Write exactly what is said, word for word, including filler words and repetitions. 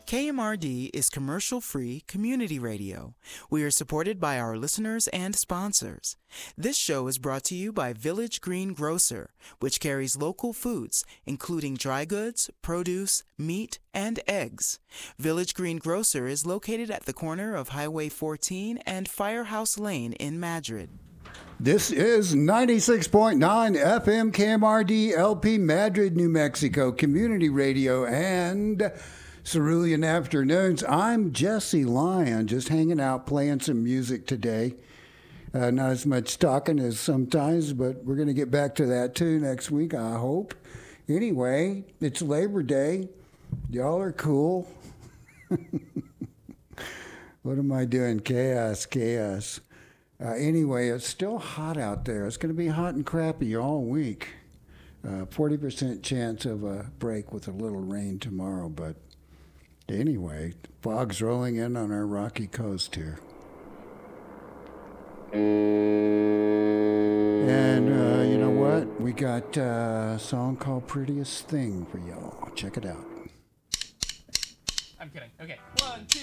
K M R D is commercial-free community radio. We are supported by our listeners and sponsors. This show is brought to you by Village Green Grocer, which carries local foods, including dry goods, produce, meat, and eggs. Village Green Grocer is located at the corner of Highway fourteen and Firehouse Lane in Madrid. This is ninety-six point nine F M K M R D L P Madrid, New Mexico Community Radio and Cerulean Afternoons. I'm Jesse Lyon, just hanging out, playing some music today. Uh, not as much talking as sometimes, but we're going to get back to that too next week, I hope. Anyway, it's Labor Day. Y'all are cool. What am I doing? Chaos, chaos. Uh, anyway, it's still hot out there. It's going to be hot and crappy all week. Uh, forty percent chance of a break with a little rain tomorrow, but anyway, fog's rolling in on our rocky coast here. And uh, you know what? We got uh, a song called Prettiest Thing for y'all. Check it out. I'm kidding. Okay. One, two.